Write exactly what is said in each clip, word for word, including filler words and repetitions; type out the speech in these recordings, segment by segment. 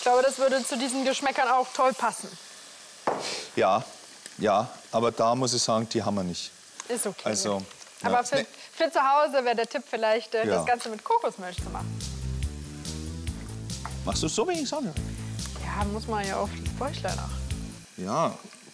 glaube, das würde zu diesen Geschmäckern auch toll passen. Ja, ja, aber da muss ich sagen, die haben wir nicht. Ist okay. Also, ja. Aber für, Nee. für zu Hause wäre der Tipp vielleicht, äh, Ja. das Ganze mit Kokosmilch zu machen. Machst du so wenig Sonne? Ja, muss man ja auf das Bäuchlein nach. Ja.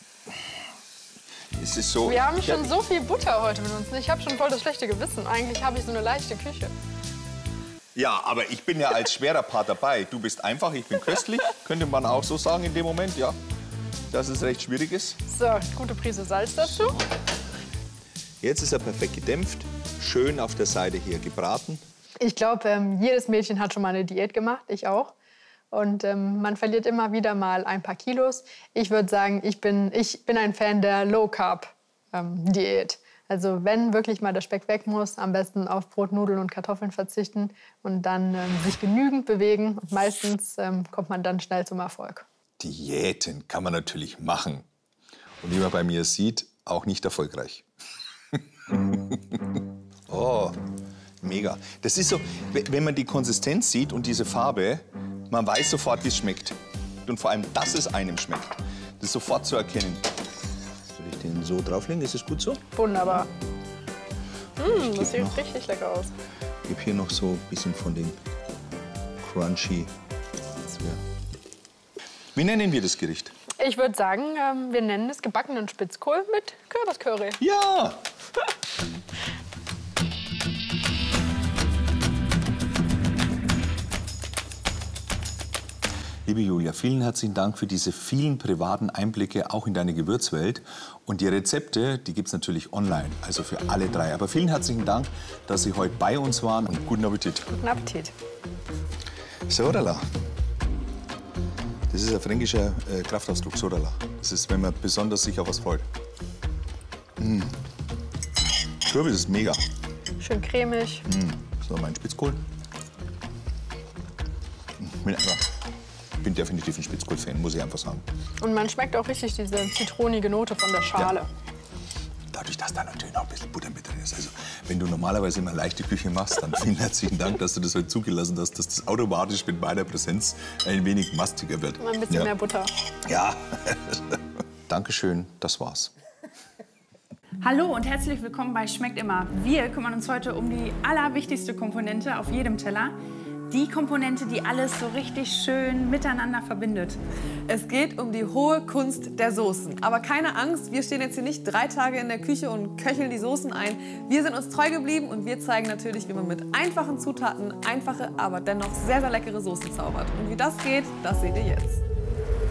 Es ist so. Wir haben Ja, schon so viel Butter heute mit uns. Ich habe schon voll das schlechte Gewissen. Eigentlich habe ich so eine leichte Küche. Ja, aber ich bin ja als schwerer Part dabei. Du bist einfach, ich bin köstlich. Könnte man auch so sagen in dem Moment, ja. Dass es recht schwierig ist. So, gute Prise Salz dazu. Jetzt ist er perfekt gedämpft. Schön auf der Seite hier gebraten. Ich glaube, ähm, jedes Mädchen hat schon mal eine Diät gemacht. Ich auch. Und ähm, man verliert immer wieder mal ein paar Kilos. Ich würde sagen, ich bin, ich bin ein Fan der Low-Carb-Diät. Also wenn wirklich mal der Speck weg muss, am besten auf Brot, Nudeln und Kartoffeln verzichten und dann ähm, sich genügend bewegen. Und meistens ähm, kommt man dann schnell zum Erfolg. Diäten kann man natürlich machen. Und wie man bei mir sieht, auch nicht erfolgreich. Oh, mega. Das ist so, wenn man die Konsistenz sieht und diese Farbe, man weiß sofort, wie es schmeckt. Und vor allem, dass es einem schmeckt. Das ist sofort zu erkennen. Soll ich den so drauflegen? Ist es gut so? Wunderbar. Mmh, das sieht noch- richtig lecker aus. Ich gebe hier noch so ein bisschen von den Crunchy. Wie nennen wir das Gericht? Ich würde sagen, ähm, wir nennen es gebackenen Spitzkohl mit Kürbiscurry. Ja! Liebe Julia, vielen herzlichen Dank für diese vielen privaten Einblicke auch in deine Gewürzwelt. Und die Rezepte, die gibt es natürlich online, also für alle drei. Aber vielen herzlichen Dank, dass Sie heute bei uns waren und guten Appetit. Guten Appetit. Sodala. Das ist ein fränkischer äh, Kraftausdruck, Sodala. Das ist, wenn man besonders sich auf was freut. Mmh. Kürbis ist mega. Schön cremig. Mmh. So, mein Spitzkohl. Ich bin, einfach, ich bin definitiv ein Spitzkohl-Fan, muss ich einfach sagen. Und man schmeckt auch richtig diese zitronige Note von der Schale. Ja. Dadurch, dass da natürlich noch ein bisschen Butter mit drin ist. Also, wenn du normalerweise immer leichte Küche machst, dann vielen herzlichen Dank, dass du das heute zugelassen hast, dass das automatisch mit meiner Präsenz ein wenig mastiger wird. Mal ein bisschen Ja. mehr Butter. Ja. Dankeschön, das war's. Hallo und herzlich willkommen bei Schmeckt immer. Wir kümmern uns heute um die allerwichtigste Komponente auf jedem Teller. Die Komponente, die alles so richtig schön miteinander verbindet. Es geht um die hohe Kunst der Soßen. Aber keine Angst, wir stehen jetzt hier nicht drei Tage in der Küche und köcheln die Soßen ein. Wir sind uns treu geblieben und wir zeigen natürlich, wie man mit einfachen Zutaten einfache, aber dennoch sehr, sehr leckere Soßen zaubert. Und wie das geht, das seht ihr jetzt.